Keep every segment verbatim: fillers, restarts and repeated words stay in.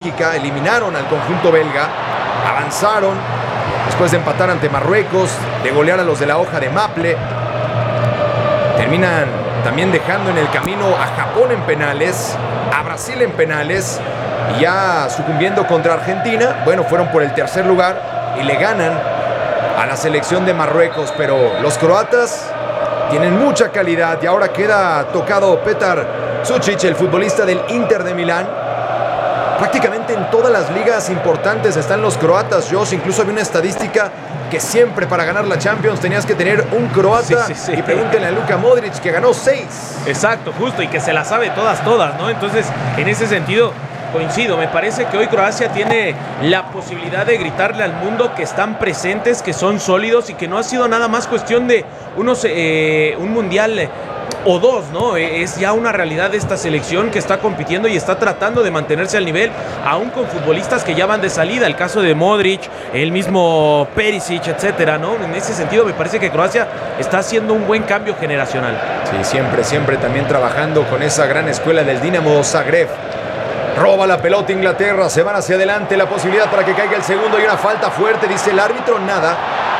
Bélgica, eliminaron al conjunto belga, avanzaron después de empatar ante Marruecos, de golear a los de la hoja de Maple. Terminan también dejando en el camino a Japón en penales, a Brasil en penales, y ya sucumbiendo contra Argentina. Bueno, fueron por el tercer lugar y le ganan a la selección de Marruecos, pero los croatas tienen mucha calidad y ahora queda tocado Petar Sučić, el futbolista del Inter de Milán. Prácticamente en todas las ligas importantes están los croatas, Josh. Incluso había una estadística que siempre para ganar la Champions tenías que tener un croata. Sí, sí, sí. Y pregúntenle a Luka Modric, que ganó seis. Exacto, justo, y que se la sabe todas, todas, ¿no? Entonces, en ese sentido, coincido. Me parece que hoy Croacia tiene la posibilidad de gritarle al mundo que están presentes, que son sólidos y que no ha sido nada más cuestión de unos, eh, un mundial o dos, ¿no? Es ya una realidad de esta selección que está compitiendo y está tratando de mantenerse al nivel, aún con futbolistas que ya van de salida. El caso de Modric, el mismo Perisic, etcétera, ¿no? En ese sentido me parece que Croacia está haciendo un buen cambio generacional. Sí, siempre, siempre también trabajando con esa gran escuela del Dinamo Zagreb. Roba la pelota Inglaterra, se van hacia adelante, la posibilidad para que caiga el segundo y una falta fuerte, dice el árbitro, nada.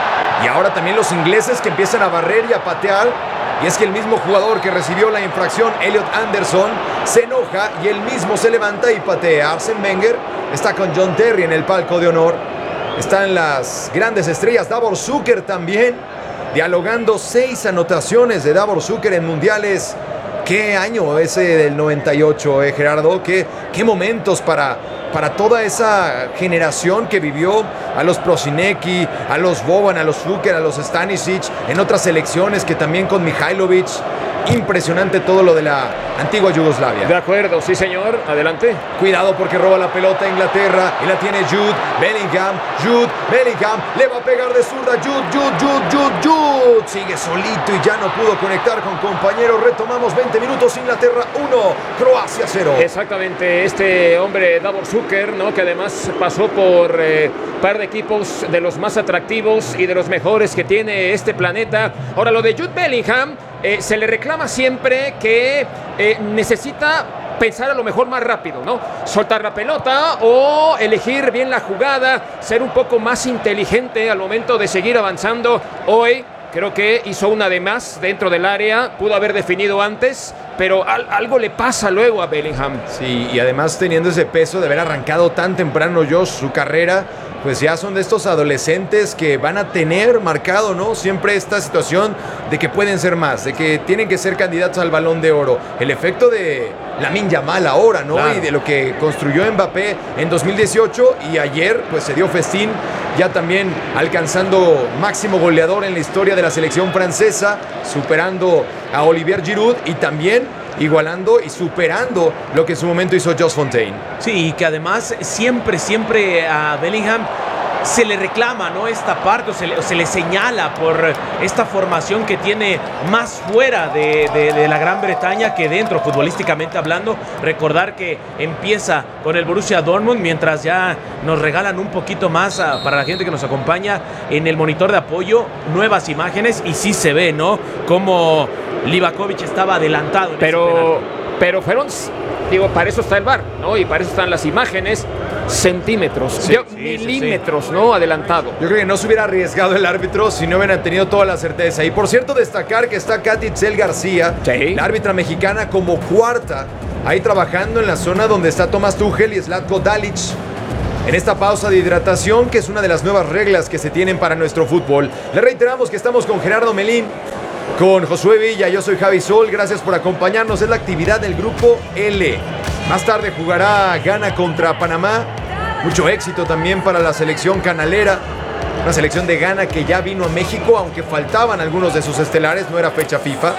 Y ahora también los ingleses que empiezan a barrer y a patear. Y es que el mismo jugador que recibió la infracción, Elliot Anderson, se enoja y él mismo se levanta y patea. Arsene Wenger está con John Terry en el palco de honor. Están las grandes estrellas, Davor Šuker también, dialogando. Seis anotaciones de Davor Šuker en mundiales. Qué año ese del noventa y ocho, eh, Gerardo. Qué, qué momentos para, para toda esa generación que vivió a los Prosinecki, a los Boban, a los Šuker, a los Stanisic, en otras selecciones que también con Mihajlovic. Impresionante todo lo de la antigua Yugoslavia. De acuerdo, sí señor, adelante. Cuidado porque roba la pelota a Inglaterra y la tiene Jude Bellingham. Jude Bellingham le va a pegar de zurda. Jude, Jude, Jude, Jude, Jude. Sigue solito y ya no pudo conectar con compañeros. Retomamos veinte minutos, Inglaterra uno, Croacia cero. Exactamente, este hombre Davor Šuker, ¿no? Que además pasó por eh, par de equipos de los más atractivos y de los mejores que tiene este planeta. Ahora lo de Jude Bellingham, eh, se le reclama siempre que eh, necesita pensar a lo mejor más rápido, ¿no? Soltar la pelota o elegir bien la jugada, ser un poco más inteligente al momento de seguir avanzando. Hoy creo que hizo una de más dentro del área, pudo haber definido antes, pero al, algo le pasa luego a Bellingham. Sí, y además teniendo ese peso de haber arrancado tan temprano Josh su carrera, pues ya son de estos adolescentes que van a tener marcado, ¿no? Siempre esta situación de que pueden ser más, de que tienen que ser candidatos al Balón de Oro. El efecto de Lamine Yamal ahora, ¿no? Claro. Y de lo que construyó Mbappé en dos mil dieciocho, y ayer pues se dio festín, ya también alcanzando máximo goleador en la historia de la selección francesa, superando a Olivier Giroud y también igualando y superando lo que en su momento hizo Josh Fontaine. Sí, y que además siempre, siempre a Bellingham se le reclama, ¿no? Esta parte, o se le, o se le señala por esta formación que tiene más fuera de, de, de la Gran Bretaña que dentro, futbolísticamente hablando. Recordar que empieza con el Borussia Dortmund, mientras ya nos regalan un poquito más a, para la gente que nos acompaña en el monitor de apoyo, nuevas imágenes, y sí se ve, ¿no? Como Livakovic estaba adelantado en pero, pero fueron, digo, para eso está el V A R, ¿no? Y para eso están las imágenes. Centímetros, sí, yo, sí, milímetros, sí, sí. ¿no? Adelantado. Yo creo que no se hubiera arriesgado el árbitro si no hubieran tenido toda la certeza. Y por cierto, destacar que está Katy Itzel García, sí, la árbitra mexicana, como cuarta, ahí trabajando en la zona donde está Tomás Tuchel y Zlatko Dalic. En esta pausa de hidratación, que es una de las nuevas reglas que se tienen para nuestro fútbol. Le reiteramos que estamos con Gerardo Melín, con Josué Villa, yo soy Javi Sol, gracias por acompañarnos. Es la actividad del grupo L. Más tarde jugará Ghana contra Panamá. Mucho éxito también para la selección canalera. Una selección de Ghana que ya vino a México, aunque faltaban algunos de sus estelares, no era fecha FIFA.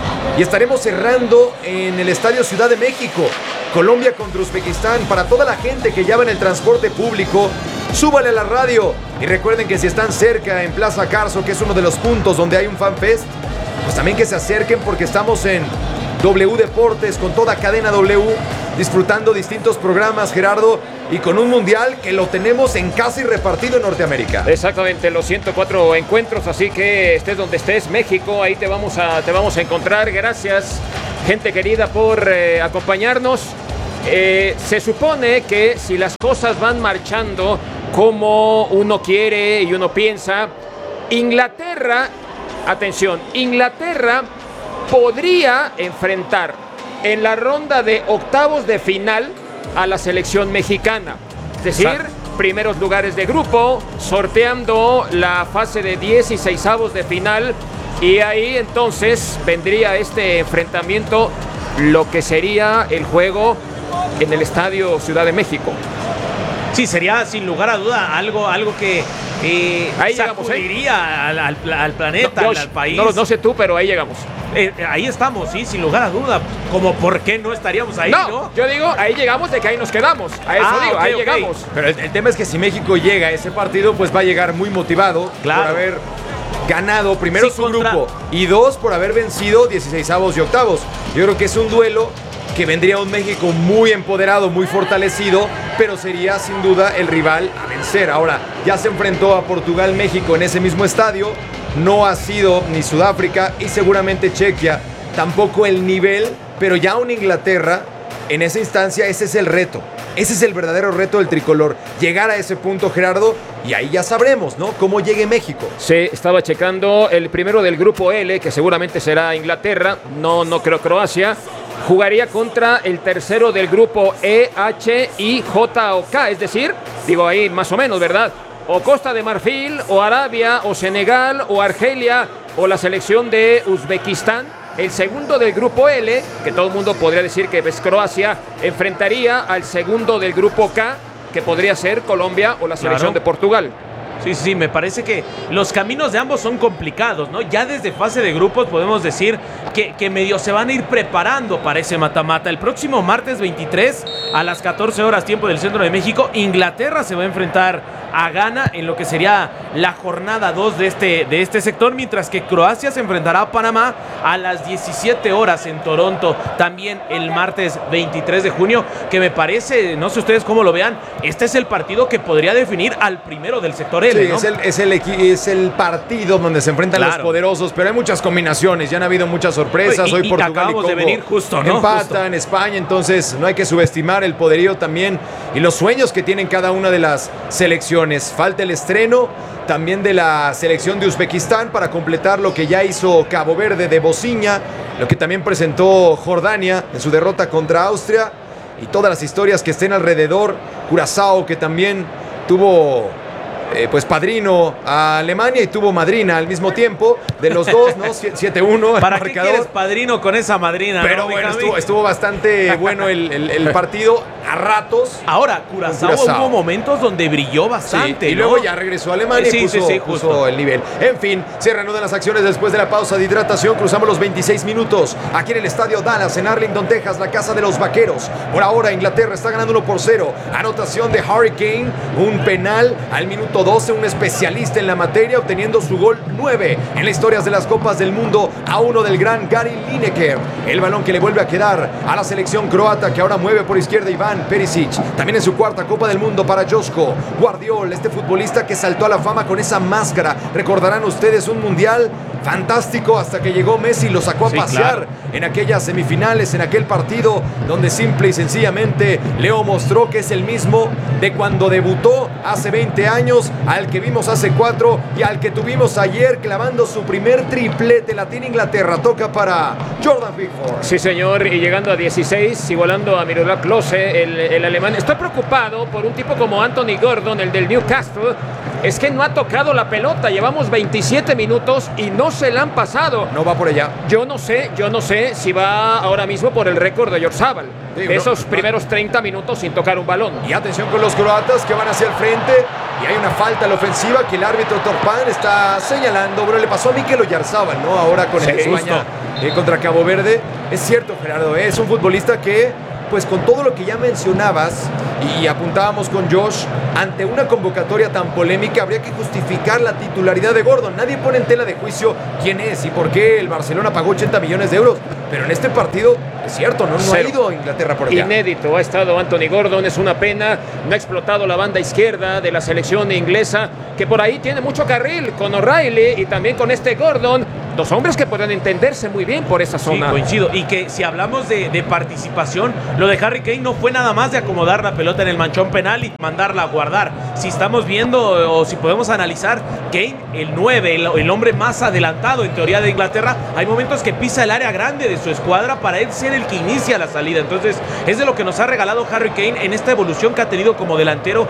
Y estaremos cerrando en el Estadio Ciudad de México, Colombia contra Uzbekistán. Para toda la gente que ya va en el transporte público, súbale a la radio. Y recuerden que si están cerca en Plaza Carso, que es uno de los puntos donde hay un FanFest, pues también que se acerquen, porque estamos en W Deportes con toda cadena W, disfrutando distintos programas, Gerardo, y con un mundial que lo tenemos en casa y repartido en Norteamérica. Exactamente, los ciento cuatro encuentros, así que estés donde estés, México, ahí te vamos a, te vamos a encontrar. Gracias, gente querida, por eh, acompañarnos. Eh, se supone que si las cosas van marchando como uno quiere y uno piensa, Inglaterra, atención, Inglaterra podría enfrentar en la ronda de octavos de final a la selección mexicana. Es decir, Exacto. primeros lugares de grupo, sorteando la fase de dieciseisavos de final, y ahí entonces vendría este enfrentamiento, lo que sería el juego en el Estadio Ciudad de México. Sí, sería sin lugar a duda algo, algo que eh, ahí sacudiría llegamos, ¿eh? al, al, al planeta, no, Josh, al país. No, no sé tú, pero ahí llegamos. Eh, ahí estamos, sí, sin lugar a duda. Como por qué no estaríamos ahí, ¿no? ¿no? Yo digo, ahí llegamos de que ahí nos quedamos. A eso ah, digo, okay, ahí okay. llegamos. Pero el, el tema es que si México llega a ese partido, pues va a llegar muy motivado claro. por haber ganado primero sí, su contra... grupo y dos, por haber vencido dieciseisavos y octavos. Yo creo que es un duelo que vendría un México muy empoderado, muy fortalecido, pero sería sin duda el rival a vencer. Ahora, ya se enfrentó a Portugal-México en ese mismo estadio, no ha sido ni Sudáfrica y seguramente Chequia, tampoco el nivel, pero ya una Inglaterra, en esa instancia ese es el reto. Ese es el verdadero reto del tricolor, llegar a ese punto, Gerardo, y ahí ya sabremos, ¿no?, cómo llegue México. Sí, estaba checando el primero del grupo L, que seguramente será Inglaterra, no, no creo Croacia. Jugaría contra el tercero del grupo E, H, I, J o K, es decir, digo ahí más o menos, ¿verdad? O Costa de Marfil, o Arabia, o Senegal, o Argelia, o la selección de Uzbekistán. El segundo del grupo L, que todo el mundo podría decir que es Croacia, enfrentaría al segundo del grupo K, que podría ser Colombia o la selección claro. de Portugal. Sí, sí, me parece que los caminos de ambos son complicados, ¿no? Ya desde fase de grupos podemos decir que, que medio se van a ir preparando para ese mata-mata. El próximo martes veintitrés a las catorce horas tiempo del centro de México, Inglaterra se va a enfrentar a Ghana en lo que sería la jornada dos de este, de este sector, mientras que Croacia se enfrentará a Panamá a las diecisiete horas en Toronto, también el martes veintitrés de junio, que me parece, no sé ustedes cómo lo vean, este es el partido que podría definir al primero del sector L, sí, ¿no? es, el, es, el, es el partido donde se enfrentan claro. los poderosos, pero hay muchas combinaciones, ya han habido muchas sorpresas, y, hoy y Portugal acabamos y Congo de venir justo, ¿no? empatan, justo. España, entonces no hay que subestimar el poderío también y los sueños que tienen cada una de las selecciones. Falta el estreno también de la selección de Uzbekistán para completar lo que ya hizo Cabo Verde de Bociña, lo que también presentó Jordania en su derrota contra Austria y todas las historias que estén alrededor. Curazao, que también tuvo eh, pues padrino a Alemania y tuvo madrina al mismo tiempo, de los dos, ¿no? siete uno el ¿Para marcador. qué quieres padrino con esa madrina? Pero ¿no, bueno, estuvo, estuvo bastante bueno el, el, el partido a ratos. Ahora, Curazao, Curazao hubo momentos donde brilló bastante, sí, y ¿no? luego ya regresó a Alemania sí, y puso, sí, sí, puso el nivel. En fin, se reanudan las acciones después de la pausa de hidratación. Cruzamos los veintiséis minutos aquí en el estadio Dallas, en Arlington, Texas, la casa de los vaqueros. Por ahora, Inglaterra está ganando uno por cero. Anotación de Harry Kane, un penal al minuto doce, un especialista en la materia, obteniendo su gol nueve en la historia de las Copas del Mundo a uno del gran Gary Lineker. El balón que le vuelve a quedar a la selección croata, que ahora mueve por izquierda Iván Perisic. También en su cuarta Copa del Mundo para Joško Guardiol, este futbolista que saltó a la fama con esa máscara. Recordarán ustedes un mundial fantástico hasta que llegó Messi y lo sacó a sí, pasear claro. en aquellas semifinales, en aquel partido donde simple y sencillamente Leo mostró que es el mismo de cuando debutó hace veinte años, al que vimos hace cuatro y al que tuvimos ayer clavando su primer triplete. Latina Inglaterra, toca para Jordan Pickford. Sí, señor, y llegando a dieciséis, igualando a Miroslav Klose, el, el alemán. Estoy preocupado por un tipo como Anthony Gordon, el del Newcastle. Es que no ha tocado la pelota. Llevamos veintisiete minutos y no se la han pasado. No va por allá. Yo no sé, yo no sé si va ahora mismo por el récord de Oyarzabal. Sí, esos no, primeros no. treinta minutos sin tocar un balón. Y atención con los croatas que van hacia el frente. Y hay una falta en la ofensiva que el árbitro Torpan está señalando. Bueno, le pasó a Mikel Oyarzabal, ¿no? Ahora con sí, el España eh, contra Cabo Verde. Es cierto, Gerardo, ¿eh? Es un futbolista que, pues con todo lo que ya mencionabas y apuntábamos con Josh, ante una convocatoria tan polémica habría que justificar la titularidad de Gordon. Nadie pone en tela de juicio quién es y por qué el Barcelona pagó ochenta millones de euros. Pero en este partido, es cierto, no, no ha ido a Inglaterra por allá. Inédito ha estado Anthony Gordon, es una pena. No ha explotado la banda izquierda de la selección inglesa, que por ahí tiene mucho carril con O'Reilly y también con este Gordon. dos hombres que pueden entenderse muy bien por esa zona. Sí, coincido. Y que si hablamos de, de participación, lo de Harry Kane no fue nada más de acomodar la pelota en el manchón penal y mandarla a guardar. Si estamos viendo o si podemos analizar, Kane, el nueve, el, el hombre más adelantado en teoría de Inglaterra, hay momentos que pisa el área grande de su escuadra para él ser el que inicia la salida. Entonces es de lo que nos ha regalado Harry Kane en esta evolución que ha tenido como delantero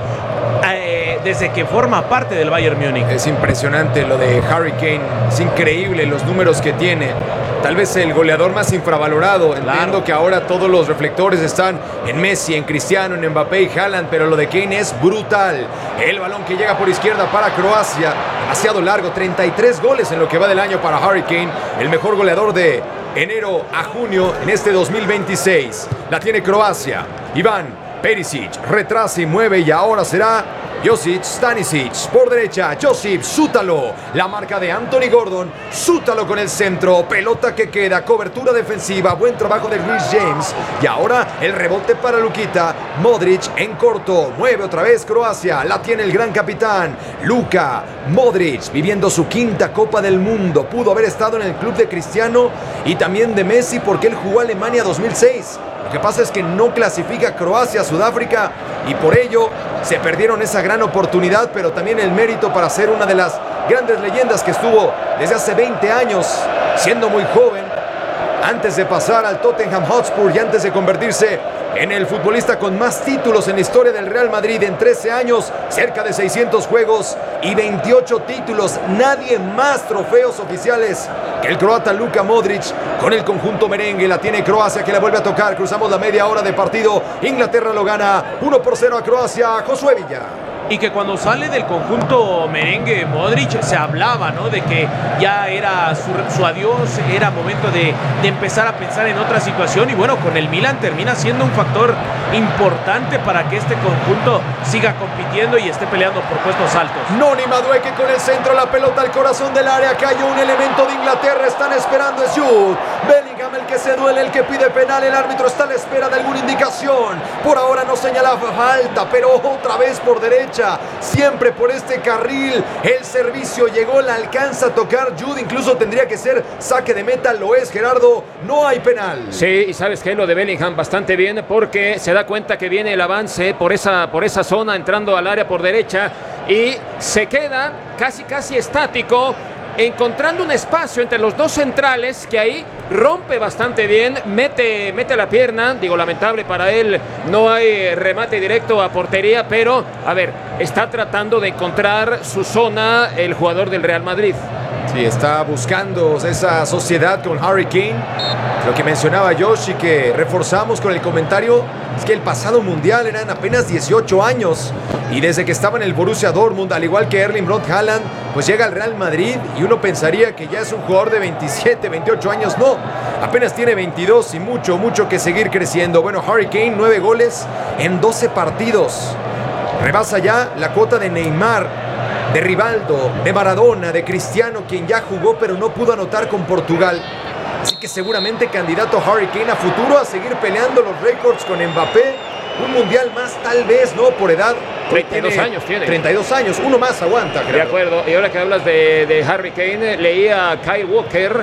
eh, desde que forma parte del Bayern Múnich. Es impresionante lo de Harry Kane, es increíble los números que tiene. Tal vez el goleador más infravalorado. Entiendo claro. que ahora todos los reflectores están en Messi, en Cristiano, en Mbappé y Haaland, pero lo de Kane es brutal. El balón que llega por izquierda para Croacia, demasiado largo, treinta y tres goles en lo que va del año para Harry Kane, el mejor goleador de enero a junio en este dos mil veintiséis. La tiene Croacia. Iván Perisic retrasa y mueve y ahora será Josip Stanisic por derecha. Josip Sútalo, la marca de Anthony Gordon. Sútalo con el centro, pelota que queda, cobertura defensiva, buen trabajo de Reece James. Y ahora el rebote para Luquita Modric en corto, mueve otra vez Croacia, la tiene el gran capitán Luka Modric, viviendo su quinta Copa del Mundo. Pudo haber estado en el club de Cristiano y también de Messi porque él jugó a Alemania dos mil seis. Lo que pasa es que no clasifica Croacia a Sudáfrica y por ello se perdieron esa gran oportunidad, pero también el mérito para ser una de las grandes leyendas que estuvo desde hace veinte años, siendo muy joven, antes de pasar al Tottenham Hotspur y antes de convertirse en el futbolista con más títulos en la historia del Real Madrid en trece años, cerca de seiscientos juegos y veintiocho títulos. Nadie más trofeos oficiales que el croata Luka Modric con el conjunto merengue. La tiene Croacia que la vuelve a tocar. Cruzamos la media hora de partido. Inglaterra lo gana uno por cero a Croacia. Josué Villa. Y que cuando sale del conjunto merengue Modric se hablaba, ¿no?, de que ya era su, su adiós, era momento de, de empezar a pensar en otra situación. Y bueno, con el Milan termina siendo un factor importante para que este conjunto siga compitiendo y esté peleando por puestos altos. Noni Madueke con el centro, la pelota al corazón del área. Cayó un elemento de Inglaterra, están esperando, es Jude Bellingham el que se duele, el que pide penal. El árbitro está a la espera de alguna indicación. Por ahora no señala falta, pero otra vez por derecha, siempre por este carril. El servicio llegó, la alcanza a tocar Jude, incluso tendría que ser saque de meta. Lo es, Gerardo, no hay penal. Sí, y sabes que lo de Bellingham bastante bien, porque se da cuenta que viene el avance por esa, por esa zona, entrando al área por derecha, y se queda casi casi estático, encontrando un espacio entre los dos centrales, que ahí rompe bastante bien, mete, mete la pierna. Digo, lamentable para él, no hay remate directo a portería, pero a ver, está tratando de encontrar su zona el jugador del Real Madrid. Sí, está buscando esa sociedad con Harry Kane. Lo que mencionaba Josh y que reforzamos con el comentario es que el pasado mundial eran apenas dieciocho años, y desde que estaba en el Borussia Dortmund, al igual que Erling Braut Haaland, pues llega al Real Madrid y uno pensaría que ya es un jugador de veintisiete, veintiocho años. No, apenas tiene veintidós y mucho, mucho que seguir creciendo. Bueno, Harry Kane, nueve goles en doce partidos. Rebasa ya la cuota de Neymar, de Rivaldo, de Maradona, de Cristiano, quien ya jugó pero no pudo anotar con Portugal. Así que seguramente candidato Harry Kane a futuro a seguir peleando los récords con Mbappé. Un mundial más tal vez, ¿no? Por edad. treinta y dos años tiene. treinta y dos años, uno más aguanta. Creo. De acuerdo, y ahora que hablas de, de Harry Kane, leía a Kyle Walker,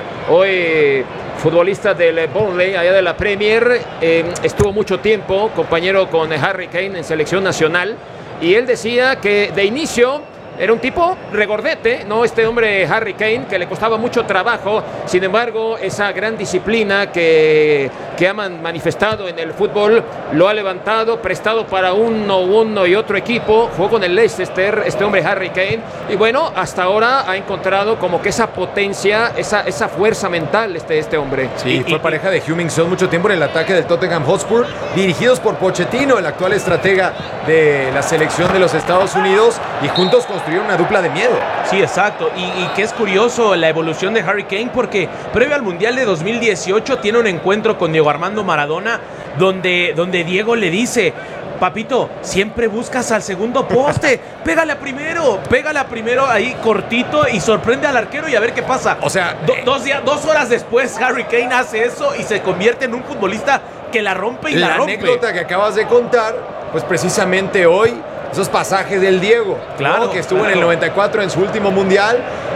hoy futbolista del Burnley, allá de la Premier, eh, estuvo mucho tiempo compañero con Harry Kane en selección nacional, y él decía que de inicio era un tipo regordete, ¿no? Este hombre Harry Kane, que le costaba mucho trabajo. Sin embargo, esa gran disciplina que, que ha manifestado en el fútbol lo ha levantado, prestado para uno, uno y otro equipo. Jugó con el Leicester, este hombre Harry Kane. Y bueno, hasta ahora ha encontrado como que esa potencia, esa, esa fuerza mental este, este hombre. Sí, y, fue y, pareja de Heung-min Son mucho tiempo en el ataque del Tottenham Hotspur, dirigidos por Pochettino, el actual estratega de la selección de los Estados Unidos, y juntos construyeron una dupla de miedo. Sí, exacto. Y, y que es curioso la evolución de Harry Kane, porque previo al Mundial de dos mil dieciocho tiene un encuentro con Diego Armando Maradona donde, donde Diego le dice: papito, siempre buscas al segundo poste, pégale a primero, pégale a primero ahí cortito y sorprende al arquero y a ver qué pasa. O sea, Do, dos, días, dos horas después Harry Kane hace eso y se convierte en un futbolista que la rompe y la, la rompe. La anécdota que acabas de contar, pues precisamente hoy, esos pasajes del Diego, claro, ¿no? Que estuvo claro. en el noventa y cuatro en su último mundial,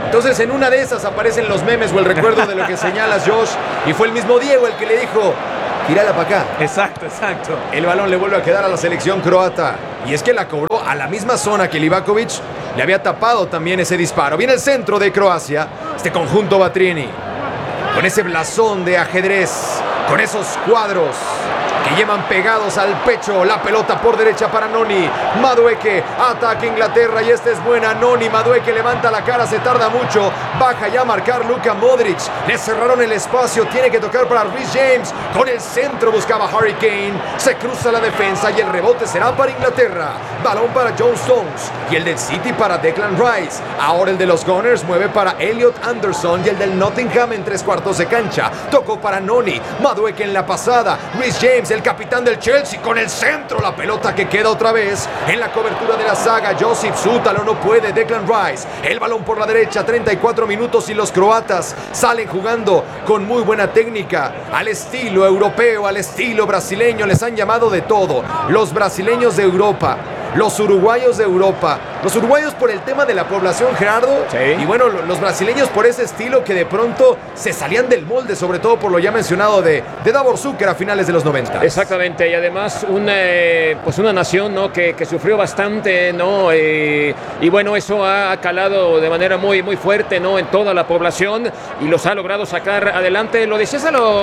Entonces en una de esas aparecen los memes o el recuerdo de lo que señalas, Josh, y fue el mismo Diego el que le dijo: tírala para acá. Exacto, exacto. El balón le vuelve a quedar a la selección croata. Y es que la cobró a la misma zona que Livakovic le había tapado también ese disparo. Viene el centro de Croacia, este conjunto Batrini, con ese blasón de ajedrez, con esos cuadros que llevan pegados al pecho. La pelota por derecha para Noni. Madueke ataca Inglaterra y esta es buena. Noni, Madueke levanta la cara, se tarda mucho. Baja ya a marcar Luka Modric. Le cerraron el espacio, tiene que tocar para Reece James. Con el centro buscaba Harry Kane. Se cruza la defensa y el rebote será para Inglaterra. Balón para John Stones y el del City para Declan Rice. Ahora el de los Gunners mueve para Elliot Anderson y el del Nottingham en tres cuartos de cancha. Tocó para Noni. Madueke en la pasada. Reece James, el capitán del Chelsea, con el centro. La pelota que queda otra vez en la cobertura de la saga. Josip Sútalo no puede. Declan Rice. El balón por la derecha. treinta y cuatro minutos y los croatas salen jugando con muy buena técnica. Al estilo europeo, al estilo brasileño. Les han llamado de todo. Los brasileños de Europa. Los uruguayos de Europa. Los uruguayos por el tema de la población, Gerardo. Sí. Y bueno, los brasileños por ese estilo que de pronto se salían del molde, sobre todo por lo ya mencionado de, de Davor Zucker a finales de los noventa. Exactamente, y además una, eh, pues una nación, ¿no? que, que sufrió bastante, ¿no? Eh, y bueno, eso ha calado de manera muy, muy fuerte, ¿no? en toda la población y los ha logrado sacar adelante. Lo decías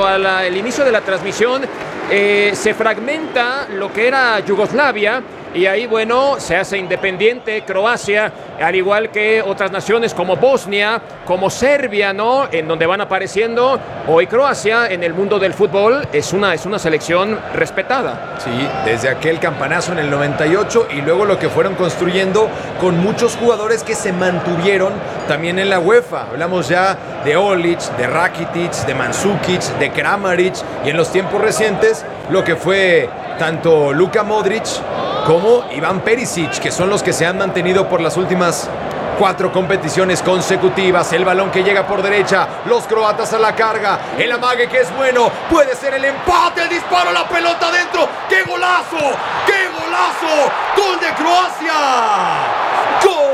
al inicio de la transmisión, eh, se fragmenta lo que era Yugoslavia. Y ahí, bueno, se hace independiente Croacia, al igual que otras naciones como Bosnia, como Serbia, ¿no? En donde van apareciendo. Hoy Croacia, en el mundo del fútbol, es una, es una selección respetada. Sí, desde aquel campanazo en el noventa y ocho y luego lo que fueron construyendo con muchos jugadores que se mantuvieron también en la UEFA. Hablamos ya de Olic, de Rakitic, de Mandzukic, de Kramaric y en los tiempos recientes lo que fue tanto Luka Modric como Iván Perisic, que son los que se han mantenido por las últimas cuatro competiciones consecutivas. El balón que llega por derecha, los croatas a la carga, el amague que es bueno, puede ser el empate, el disparo, la pelota adentro. ¡Qué golazo! ¡Qué golazo! ¡Gol de Croacia! ¡Gol!